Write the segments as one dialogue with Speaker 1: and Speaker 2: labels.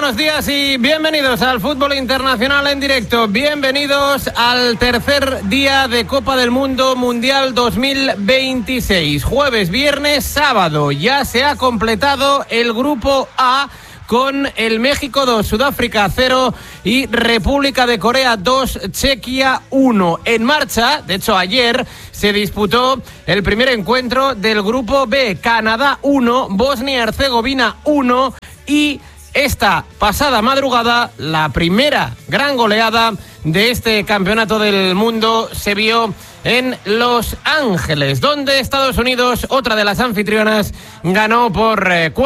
Speaker 1: buenos días y bienvenidos al Fútbol Internacional en directo. Bienvenidos al tercer día de Copa del Mundo Mundial 2026. Jueves, viernes, sábado. Ya se ha completado el grupo A con el México 2, Sudáfrica 0 y República de Corea 2, Chequia 1. En marcha, de hecho ayer, se disputó el primer encuentro del grupo B. Canadá 1, Bosnia-Herzegovina 1 y esta pasada madrugada, la primera gran goleada de este campeonato del mundo se vio en Los Ángeles, donde Estados Unidos, otra de las anfitrionas, ganó por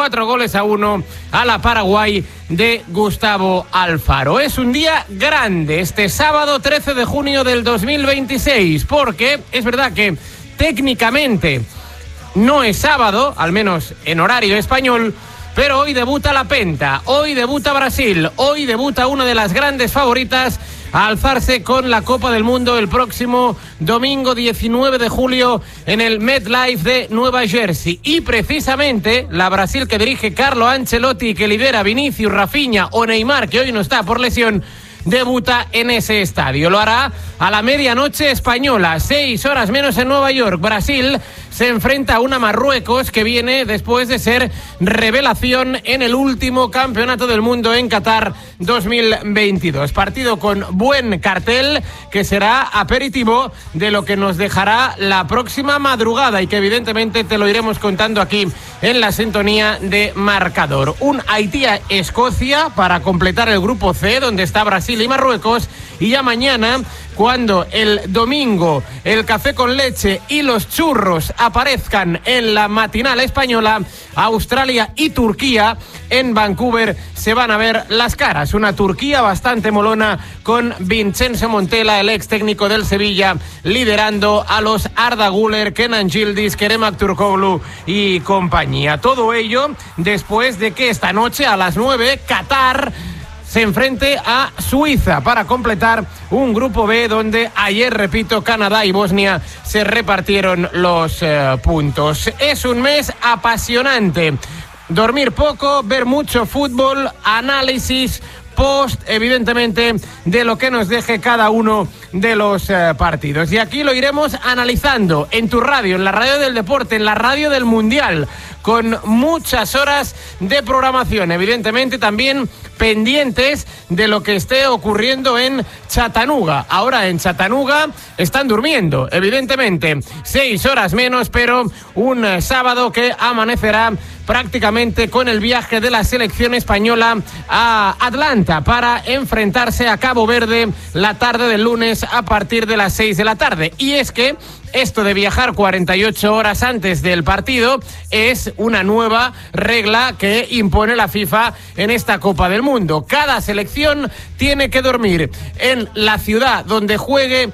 Speaker 1: 4-1 a la Paraguay de Gustavo Alfaro. Es un día grande este sábado 13 de junio del 2026, porque es verdad que técnicamente no es sábado, al menos en horario español, pero hoy debuta la Penta, hoy debuta Brasil, hoy debuta una de las grandes favoritas a alzarse con la Copa del Mundo el próximo domingo 19 de julio en el MetLife de Nueva Jersey. Y precisamente la Brasil que dirige Carlo Ancelotti y que lidera Vinicius, Rafinha o Neymar, que hoy no está por lesión, debuta en ese estadio. Lo hará a la medianoche española, 6 horas menos en Nueva York. Brasil se enfrenta a una Marruecos que viene después de ser revelación en el último campeonato del mundo en Qatar 2022. Partido con buen cartel que será aperitivo de lo que nos dejará la próxima madrugada y que evidentemente te lo iremos contando aquí en la sintonía de Marcador. Un Haití-Escocia para completar el grupo C, donde está Brasil y Marruecos, y ya mañana, cuando el domingo el café con leche y los churros aparezcan en la matinal española, Australia y Turquía en Vancouver se van a ver las caras. Una Turquía bastante molona con Vincenzo Montella, el ex técnico del Sevilla, liderando a los Arda Güler, Kenan Yildiz, Kerem Aktürkoğlu y compañía. Todo ello después de que esta noche a las 9 Qatar se enfrente a Suiza para completar un grupo B donde ayer, repito, Canadá y Bosnia se repartieron los puntos. Es un mes apasionante. Dormir poco, ver mucho fútbol, análisis post, evidentemente, de lo que nos deje cada uno de los partidos. Y aquí lo iremos analizando en tu radio, en la radio del deporte, en la radio del Mundial, con muchas horas de programación. Evidentemente también pendientes de lo que esté ocurriendo en Chattanooga. Ahora en Chattanooga están durmiendo, evidentemente. 6 horas menos, pero un sábado que amanecerá prácticamente con el viaje de la selección española a Atlanta para enfrentarse a Cabo Verde la tarde del lunes a partir de las 6 de la tarde. Y es que esto de viajar 48 horas antes del partido es una nueva regla que impone la FIFA en esta Copa del Mundo. Cada selección tiene que dormir en la ciudad donde juegue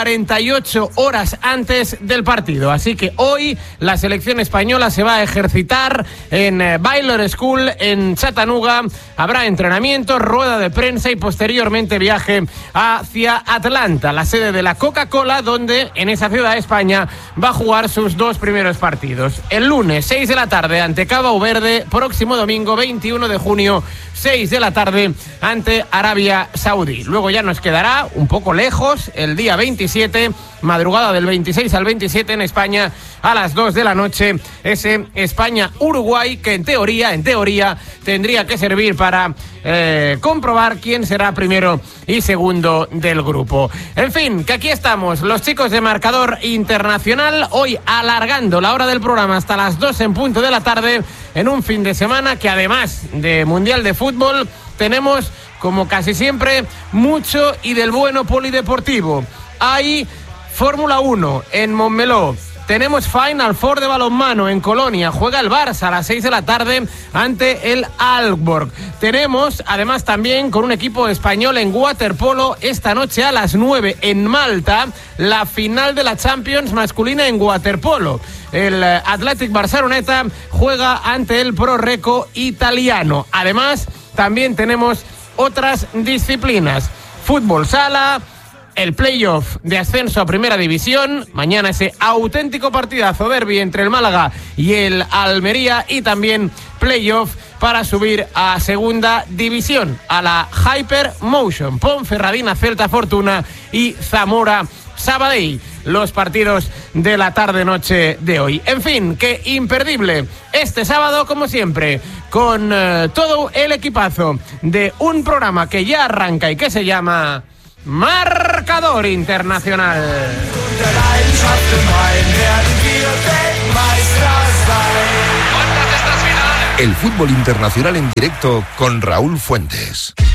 Speaker 1: 48 horas antes del partido. Así que hoy la selección española se va a ejercitar en Baylor School en Chattanooga. Habrá entrenamiento, rueda de prensa y posteriormente viaje hacia Atlanta, la sede de la Coca-Cola, donde en esa ciudad de España va a jugar sus 2 primeros partidos. El lunes 6 de la tarde ante Cabo Verde, próximo domingo 21 de junio 6 de la tarde ante Arabia Saudí. Luego ya nos quedará un poco lejos el día 27, madrugada del 26 al 27 en España a las 2 de la noche, ese España-Uruguay que en teoría tendría que servir para comprobar quién será primero y segundo del grupo. En fin, que aquí estamos, los chicos de Marcador Internacional, hoy alargando la hora del programa hasta las 2 en punto de la tarde, en un fin de semana que además de Mundial de Fútbol, tenemos, como casi siempre, mucho y del bueno polideportivo. Hay Fórmula 1 en Montmeló. Tenemos Final Four de balonmano en Colonia. Juega el Barça a las 6 de la tarde ante el Aalborg. Tenemos, además, también con un equipo español en waterpolo, esta noche a las 9 en Malta, la final de la Champions masculina en waterpolo. El Athletic Barceloneta juega ante el Pro Recco italiano. Además, también tenemos otras disciplinas. Fútbol sala, el playoff de ascenso a Primera División. Mañana ese auténtico partidazo derbi entre el Málaga y el Almería. Y también playoff para subir a segunda división, a la Hypermotion. Ponferradina, Celta Fortuna y Zamora Sabadell, los partidos de la tarde-noche de hoy. En fin, que imperdible este sábado, como siempre, con todo el equipazo de un programa que ya arranca y que se llama Marcador Internacional.
Speaker 2: El fútbol internacional en directo con Raúl Fuentes.